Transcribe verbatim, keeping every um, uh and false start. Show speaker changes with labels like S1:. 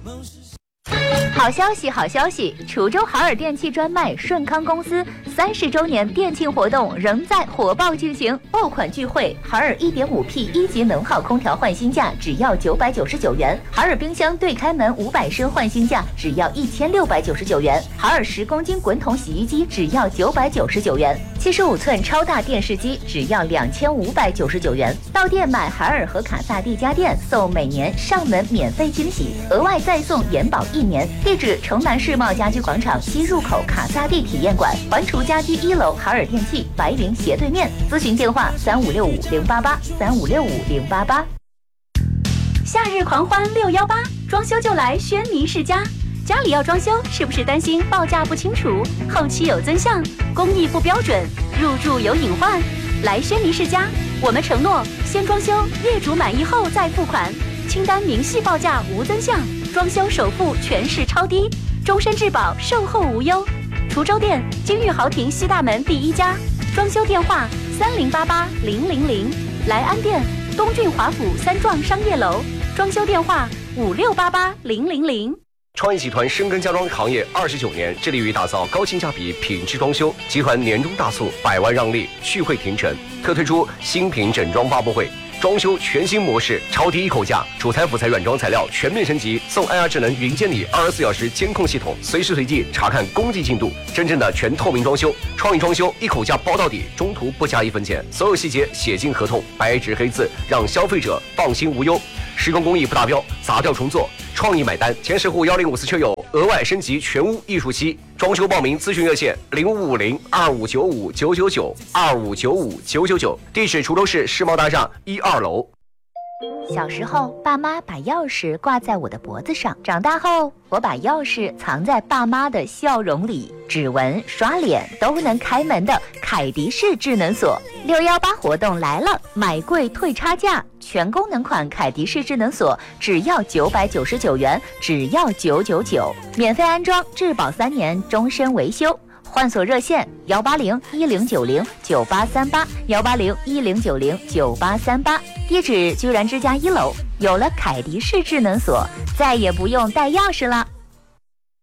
S1: 好消息，好消息！滁州海尔电器专卖顺康公司三十周年店庆活动仍在火爆进行，爆款聚会，海尔 一点五 P 一级能耗空调换新价只要九百九十九元，海尔冰箱对开门五百升换新价只要一千六百九十九元，海尔十公斤滚筒洗衣机只要九百九十九元，七十五寸超大电视机只要两千五百九十九元。到店买海尔和卡萨帝家电，送每年上门免费惊喜，额外再送延保一年。地址：城南世贸家居广场西入口卡萨帝体验馆，环厨家居一楼海尔电器白云斜对面。咨询电话：三五六五零八八三五六五零八八。
S2: 夏日狂欢六幺八，装修就来轩尼世家。家里要装修，是不是担心报价不清楚、后期有增项、工艺不标准、入住有隐患？来轩尼世家，我们承诺先装修，业主满意后再付款，清单明细报价无增项，装修首付全市超低，终身质保，售后无忧。滁州店金玉豪庭西大门第一家，装修电话三零八八零零零。莱安店东郡华府三幢商业楼，装修电话五六八八零零零。
S3: 创意集团深耕家装行业二十九年，致力于打造高性价比品质装修。集团年终大促，百万让利，续会停成，特推出新品整装发布会，装修全新模式，超低一口价，主材辅材软装材料全面升级，送 I R 智能云监理二十四小时监控系统，随时随地查看工地进度，真正的全透明装修。创意装修一口价包到底，中途不加一分钱，所有细节写进合同，白纸黑字，让消费者放心无忧。施工工艺不达标，砸掉重做，创意买单。前十户幺零五四车友额外升级全屋艺术漆。装修报名咨询热线零五五零二五九五九九九二五九五九九九，地址滁州市世贸大厦一二楼。
S1: 小时候，爸妈把钥匙挂在我的脖子上；长大后，我把钥匙藏在爸妈的笑容里。指纹、刷脸都能开门的凯迪式智能锁，六幺八活动来了，买贵退差价，全功能款凯迪式智能锁只要九百九十九元，只要九九九，免费安装，质保三年，终身维修。换锁热线幺八零一零九零九八三八幺八零一零九零九八三八，地址居然之家一楼。有了凯迪式智能锁，再也不用带钥匙了。